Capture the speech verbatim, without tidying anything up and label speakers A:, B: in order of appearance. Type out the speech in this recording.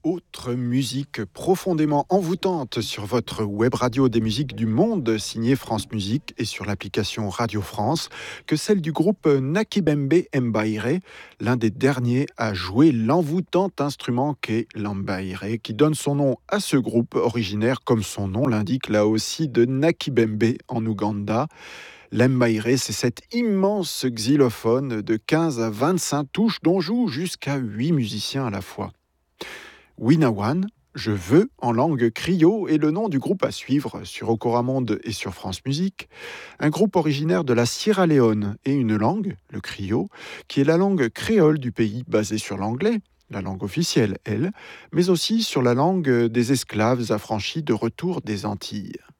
A: Autre musique profondément envoûtante sur votre web radio des musiques du monde, signée France Musique et sur l'application Radio France, que celle du groupe Nakibembe Mbaire, l'un des derniers à jouer l'envoûtant instrument qu'est l'ambaire, qui donne son nom à ce groupe originaire, comme son nom l'indique là aussi, de Nakibembe en Ouganda. L'Mbaire, c'est cet immense xylophone de quinze à vingt-cinq touches dont jouent jusqu'à huit musiciens à la fois. Winawan, je veux en langue criot est le nom du groupe à suivre sur Okoramonde et sur France Musique, un groupe originaire de la Sierra Leone et une langue, le criot, qui est la langue créole du pays basée sur l'anglais, la langue officielle, elle, mais aussi sur la langue des esclaves affranchis de retour des Antilles.